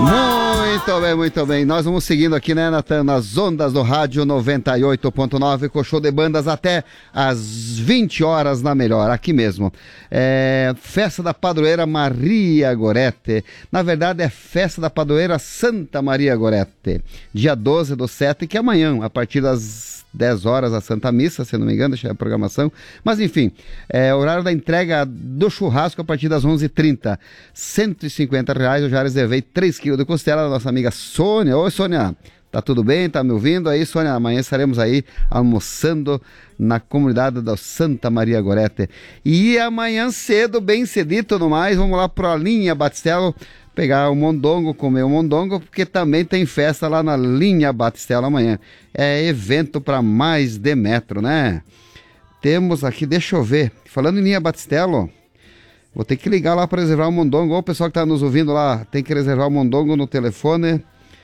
Muito bem, muito bem. Nós vamos seguindo aqui, né, Natan, nas ondas do rádio 98.9, com show de bandas até às 20 horas na melhor, aqui mesmo. Festa da Padroeira Maria Gorete. Na verdade, é Festa da Padroeira Santa Maria Gorete. Dia 12/7, que é amanhã, a partir das 10 horas, a Santa Missa, se não me engano, deixa a programação. Mas enfim, horário da entrega do churrasco a partir das 11h30. R$150, eu já reservei 3 quilos de costela da nossa amiga Sônia. Oi, Sônia, tá tudo bem? Tá me ouvindo aí, Sônia? Amanhã estaremos aí almoçando na comunidade da Santa Maria Gorete. E amanhã cedo, bem cedito no mais, vamos lá para a linha Batistelo, pegar o mondongo, comer o mondongo, porque também tem festa lá na linha Batistelo amanhã. É evento para mais de metro, né? Temos aqui, deixa eu ver, falando em linha Batistelo, vou ter que ligar lá para reservar o mondongo. Ô, o pessoal que está nos ouvindo lá, tem que reservar o mondongo no telefone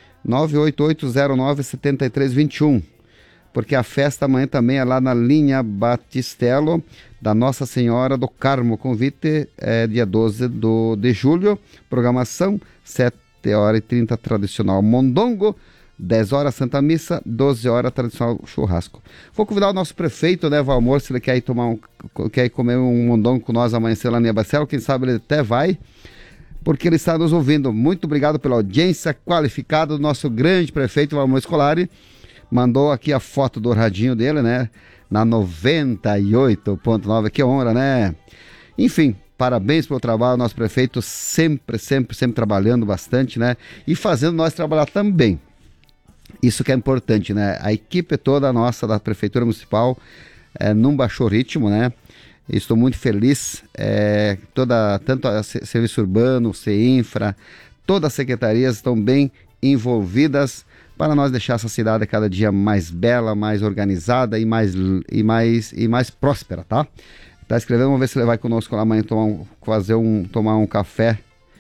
988097321, porque a festa amanhã também é lá na linha Batistelo da Nossa Senhora do Carmo. Convite é dia 12 de julho, programação 7h30 tradicional mondongo, 10 horas Santa Missa, 12 horas tradicional churrasco. Vou convidar o nosso prefeito, né, Valmor, se ele quer ir quer ir comer um mondongo com nós amanhã lá na Bacela, quem sabe ele até vai, porque ele está nos ouvindo. Muito obrigado pela audiência qualificada do nosso grande prefeito Valmor Scolari. Mandou aqui a foto do radinho dele, né, na 98.9, que honra, né? Enfim, parabéns pelo trabalho, nosso prefeito sempre trabalhando bastante, né, e fazendo nós trabalhar também. Isso que é importante, né? A equipe toda nossa da Prefeitura Municipal não baixou ritmo, né? Estou muito feliz, tanto a Serviço Urbano, CEINFRA, todas as secretarias estão bem envolvidas para nós deixar essa cidade cada dia mais bela, mais organizada e mais próspera, tá? Tá escrevendo, vamos ver se ele vai conosco lá amanhã tomar um café.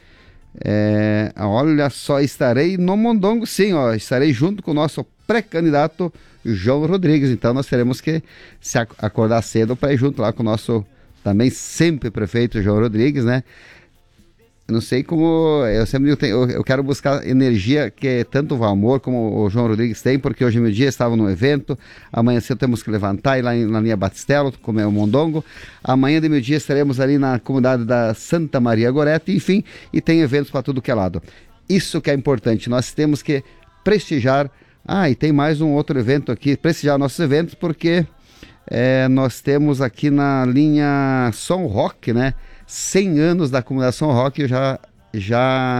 Olha só, estarei no mondongo, sim, ó, estarei junto com o nosso pré-candidato João Rodrigues. Então nós teremos que se acordar cedo para ir junto lá com o nosso também sempre prefeito João Rodrigues, né? Eu não sei como, eu sempre eu quero buscar energia que tanto o Valmor como o João Rodrigues tem, porque hoje meu dia estava no evento, amanhã cedo temos que levantar e ir lá na linha Batistelo, comer o mondongo, amanhã de meio dia estaremos ali na comunidade da Santa Maria Gorete, enfim, e tem eventos para tudo que é lado. Isso que é importante, nós temos que prestigiar, e tem mais um outro evento aqui, prestigiar nossos eventos, porque nós temos aqui na linha Som Rock, né, 100 anos da comunidade Som Rock, já